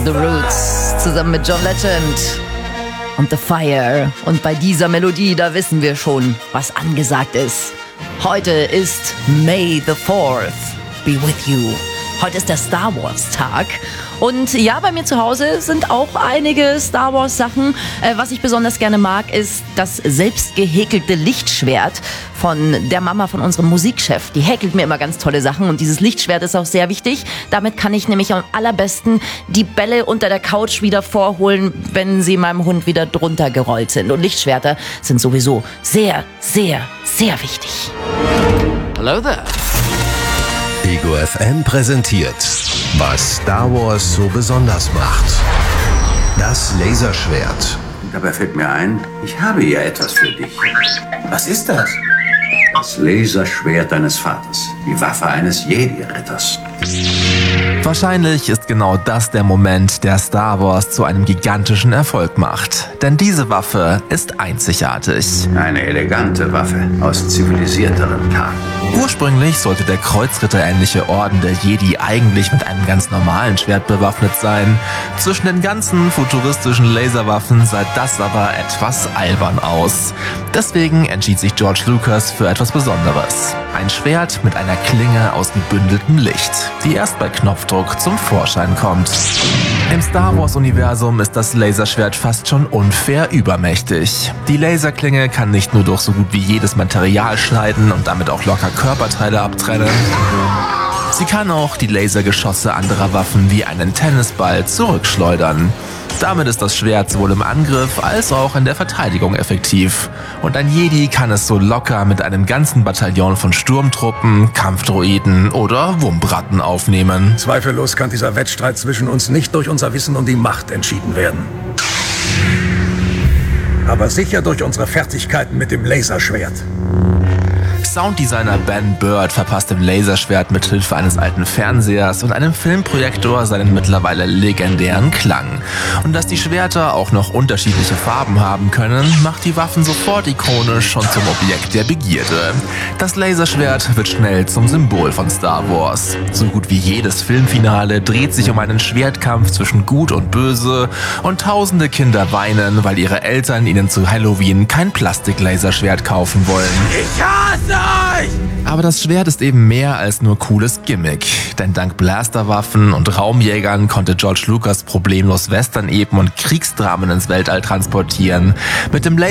The Roots zusammen mit John Legend und The Fire. Und bei dieser Melodie, da wissen wir schon, was angesagt ist. Heute ist May the 4th be with you. Heute ist der Star Wars Tag. Und ja, bei mir zu Hause sind auch einige Star Wars Sachen. Was ich besonders gerne mag, ist das selbst gehäkelte Lichtschwert von der Mama von unserem Musikchef. Die häkelt mir immer ganz tolle Sachen und dieses Lichtschwert ist auch sehr wichtig. Damit kann ich nämlich am allerbesten die Bälle unter der Couch wieder vorholen, wenn sie meinem Hund wieder drunter gerollt sind. Und Lichtschwerter sind sowieso sehr, sehr, sehr wichtig. Hello there. Ego FM präsentiert, was Star Wars so besonders macht. Das Laserschwert. Dabei fällt mir ein, ich habe ja etwas für dich. Was ist das? Das Laserschwert deines Vaters. Die Waffe eines Jedi-Ritters. Wahrscheinlich ist genau das der Moment, der Star Wars zu einem gigantischen Erfolg macht. Denn diese Waffe ist einzigartig. Eine elegante Waffe aus zivilisierteren Tagen. Ursprünglich sollte der kreuzritterähnliche Orden der Jedi eigentlich mit einem ganz normalen Schwert bewaffnet sein. Zwischen den ganzen futuristischen Laserwaffen sah das aber etwas albern aus. Deswegen entschied sich George Lucas für etwas Besonderes. Ein Schwert mit einer Klinge aus gebündeltem Licht, die erst bei Knopfdruck zum Vorschein kommt. Im Star Wars-Universum ist das Laserschwert fast schon unfair übermächtig. Die Laserklinge kann nicht nur durch so gut wie jedes Material schneiden und damit auch locker Körperteile abtrennen. Sie kann auch die Lasergeschosse anderer Waffen wie einen Tennisball zurückschleudern. Damit ist das Schwert sowohl im Angriff als auch in der Verteidigung effektiv. Und ein Jedi kann es so locker mit einem ganzen Bataillon von Sturmtruppen, Kampfdroiden oder Wumbratten aufnehmen. Zweifellos kann dieser Wettstreit zwischen uns nicht durch unser Wissen um die Macht entschieden werden. Aber sicher durch unsere Fertigkeiten mit dem Laserschwert. Sounddesigner Ben Bird verpasst dem Laserschwert mit Hilfe eines alten Fernsehers und einem Filmprojektor seinen mittlerweile legendären Klang. Und dass die Schwerter auch noch unterschiedliche Farben haben können, macht die Waffen sofort ikonisch und zum Objekt der Begierde. Das Laserschwert wird schnell zum Symbol von Star Wars. So gut wie jedes Filmfinale dreht sich um einen Schwertkampf zwischen Gut und Böse und tausende Kinder weinen, weil ihre Eltern ihnen zu Halloween kein Plastik-Laserschwert kaufen wollen. Ich hasse euch! Aber das Schwert ist eben mehr als nur cooles Gimmick. Denn dank Blasterwaffen und Raumjägern konnte George Lucas problemlos Western-Epen und Kriegsdramen ins Weltall transportieren. Mit dem